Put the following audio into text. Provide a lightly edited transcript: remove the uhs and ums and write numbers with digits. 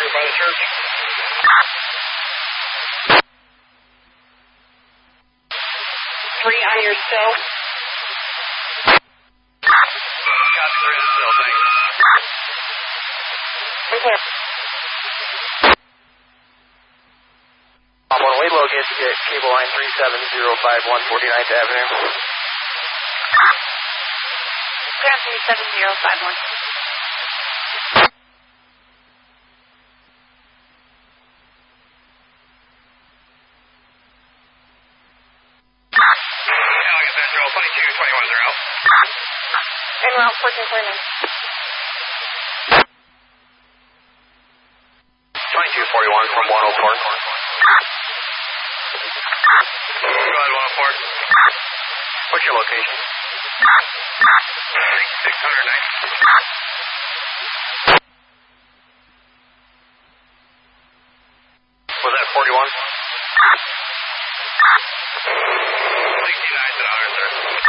by the church. 3 on your still. Copy 3 on the still, thanks. Okay. I'm on way low, get cable line 37051 49th Avenue. Ground 37051. Central, 2221 0. En route 1449. 2241 from 104. Go ahead, 104. What's your location? 690. Was that 41? 69 to the 100, sir.